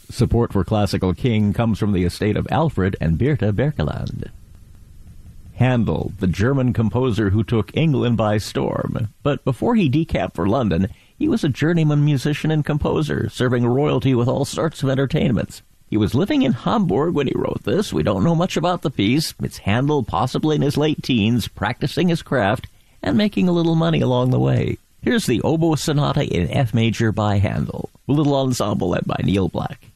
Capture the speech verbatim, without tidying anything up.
Support for Classical King comes from the estate of Alfred and Berta Berkeland. Handel, the German composer who took England by storm. But before he decamped for London, he was a journeyman musician and composer, serving royalty with all sorts of entertainments. He was living in Hamburg when he wrote this. We don't know much about the piece. It's Handel, possibly in his late teens, practicing his craft and making a little money along the way. Here's the Oboe Sonata in F major by Handel, a little ensemble led by Neil Black.